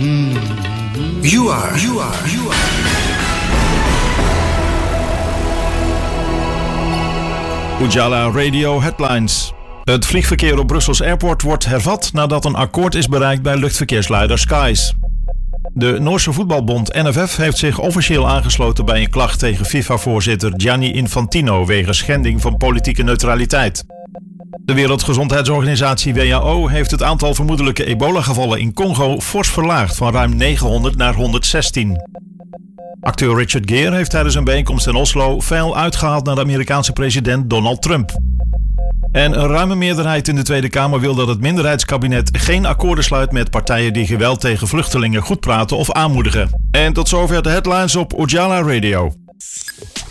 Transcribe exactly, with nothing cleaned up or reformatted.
You are, you are, you are. Ujala Radio Headlines. Het vliegverkeer op Brussels Airport wordt hervat nadat een akkoord is bereikt bij luchtverkeersleider Skies. De Noorse voetbalbond N F F heeft zich officieel aangesloten bij een klacht tegen FIFA-voorzitter Gianni Infantino wegens schending van politieke neutraliteit. De Wereldgezondheidsorganisatie W H O heeft het aantal vermoedelijke ebola-gevallen in Congo fors verlaagd van ruim negenhonderd naar honderdzestien. Acteur Richard Gere heeft tijdens een bijeenkomst in Oslo fel uitgehaald naar de Amerikaanse president Donald Trump. En een ruime meerderheid in de Tweede Kamer wil dat het minderheidskabinet geen akkoorden sluit met partijen die geweld tegen vluchtelingen goed praten of aanmoedigen. En tot zover de headlines op Ujala Radio.